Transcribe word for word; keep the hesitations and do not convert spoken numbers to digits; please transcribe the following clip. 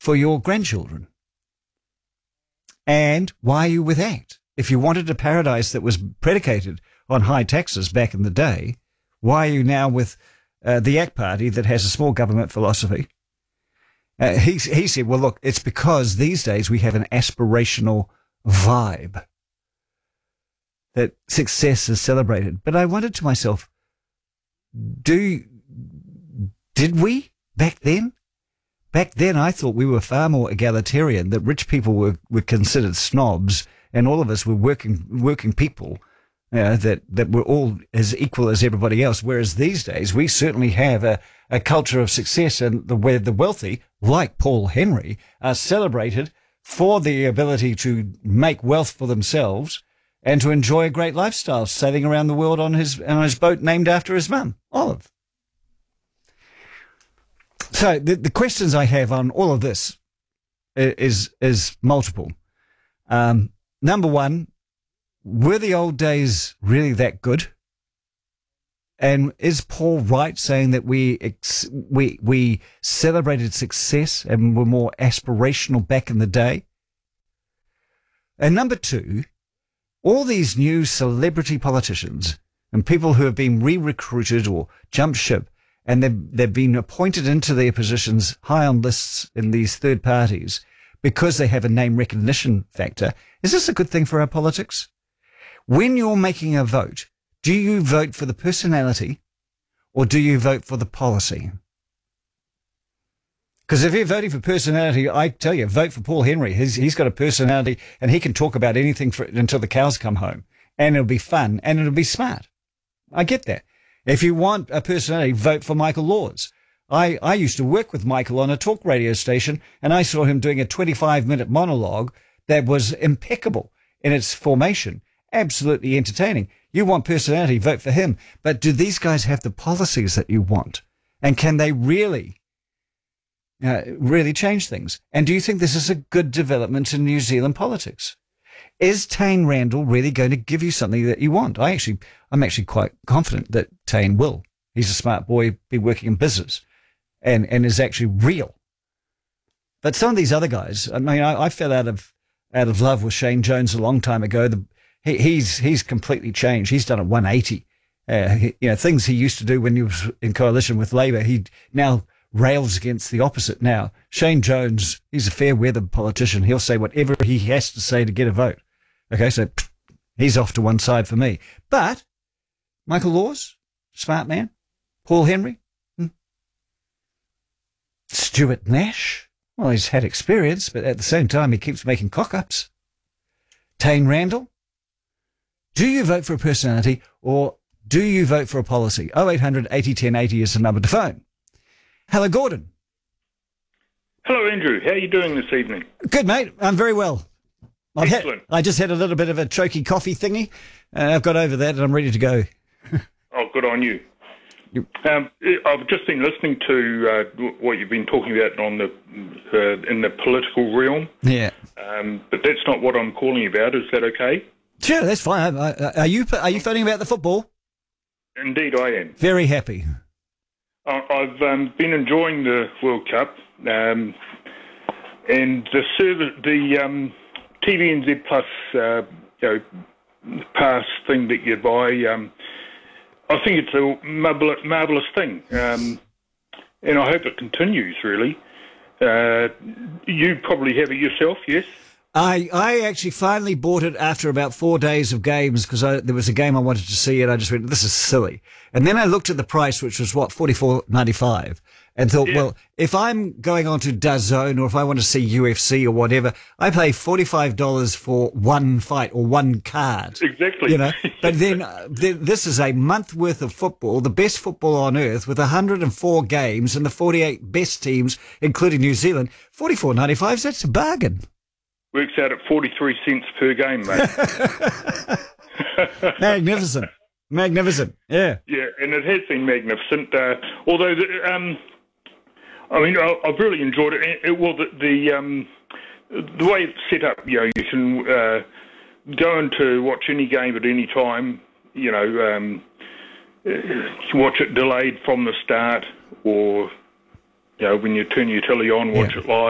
for your grandchildren. And why are you with ACT? If you wanted a paradise that was predicated on high taxes back in the day, why are you now with uh, the ACT Party that has a small government philosophy? Uh, he, he said, well, look, it's because these days we have an aspirational vibe that success is celebrated. But I wondered to myself, do did we back then? Back then, I thought we were far more egalitarian, that rich people were, were considered snobs, and all of us were working working people, uh, that, that were all as equal as everybody else. Whereas these days, we certainly have a, a culture of success, and the, where the wealthy, like Paul Henry, are celebrated for the ability to make wealth for themselves and to enjoy a great lifestyle, sailing around the world on his on his boat named after his mum, Olive. So the, the questions I have on all of this is is multiple. Um, number one, were the old days really that good? And is Paul right saying that we ex- we we celebrated success and were more aspirational back in the day? And number two, all these new celebrity politicians and people who have been re-recruited or jumped ship, and they've, they've been appointed into their positions high on lists in these third parties because they have a name recognition factor. Is this a good thing for our politics? When you're making a vote, do you vote for the personality or do you vote for the policy? Because if you're voting for personality, I tell you, vote for Paul Henry. He's, he's got a personality and he can talk about anything for, until the cows come home. And it'll be fun and it'll be smart. I get that. If you want a personality, vote for Michael Laws. I, I used to work with Michael on a talk radio station, and I saw him doing a twenty-five minute monologue that was impeccable in its formation, absolutely entertaining. You want personality, vote for him. But do these guys have the policies that you want? And can they really, uh, really change things? And do you think this is a good development in New Zealand politics? Is Tane Randall really going to give you something that you want? I actually, I'm actually quite confident that Tane will. He's a smart boy, be working in business, and, and is actually real. But some of these other guys, I mean, I, I fell out of out of love with Shane Jones a long time ago. The, he, he's he's completely changed. He's done a one eighty. Uh, he, you know, things he used to do when he was in coalition with Labour, he now rails against the opposite now. Shane Jones, he's a fair weather politician. He'll say whatever he has to say to get a vote. Okay, so pff, he's off to one side for me. But Michael Laws, smart man. Paul Henry. Hmm. Stuart Nash. Well, he's had experience, but at the same time, he keeps making cock-ups. Tane Randall. Do you vote for a personality or do you vote for a policy? oh eight hundred eighty ten eighty is the number to phone. Hello, Gordon. Hello, Andrew. How are you doing this evening? Good, mate. I'm very well. I've Excellent. Had, I just had a little bit of a choky coffee thingy. Uh, I've got over that and I'm ready to go. Oh, good on you. you. Um, I've just been listening to uh, what you've been talking about on the uh, in the political realm. Yeah. Um, but that's not what I'm calling about. Is that okay? Sure, that's fine. I, I, are you are you phoning about the football? Indeed, I am. Very happy. I, I've um, been enjoying the World Cup um, and the service, the um, T V N Z Plus, uh, you know, pass thing that you buy. Um, I think it's a marvelous, marvelous thing, um, and I hope it continues. Really, uh, you probably have it yourself, yes? I, I actually finally bought it after about four days of games because there was a game I wanted to see and I just went, this is silly. And then I looked at the price, which was, what, forty-four ninety-five, and thought, yeah. Well, if I'm going on to DAZN or if I want to see U F C or whatever, I pay forty-five dollars for one fight or one card. Exactly. You know, but then, uh, then this is a month worth of football, the best football on earth with one hundred four games and the forty-eight best teams, including New Zealand. forty-four ninety-five, that's a bargain. Works out at forty-three cents per game, mate. Magnificent. Magnificent, yeah. Yeah, and it has been magnificent. Uh, although, the, um, I mean, I, I've really enjoyed it. it well, the the, um, the way it's set up, you know, you can uh, go in to watch any game at any time. You know, um, watch it delayed from the start, or you know, when you turn your telly on, watch yeah. it live.